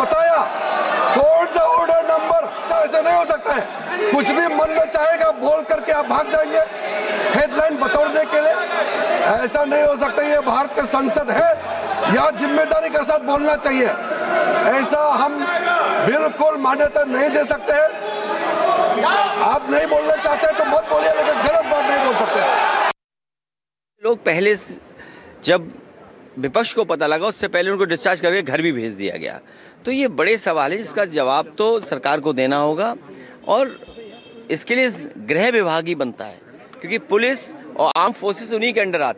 बताया कौन सा ऑर्डर नंबर, ऐसे नहीं हो सकता है। कुछ भी मन में चाहेगा बोल करके आप भाग जाएंगे हेडलाइन बतौरने के लिए, ऐसा नहीं हो सकता। ये भारत का संसद है, यहाँ जिम्मेदारी के साथ बोलना चाहिए। ऐसा हम बिल्कुल मान्यता नहीं दे सकते हैं। आप नहीं बोलना चाहते तो मत बोलिए, लेकिन गलत बात नहीं बोल सकते। लोग पहले जब विपक्ष को पता लगा उससे पहले उनको डिस्चार्ज करके घर भी भेज दिया गया। तो ये बड़े सवाल है जिसका जवाब तो सरकार को देना होगा और इसके लिए गृह विभाग ही बनता है, क्योंकि पुलिस और आर्म फोर्सेस उन्हीं के अंडर आती है।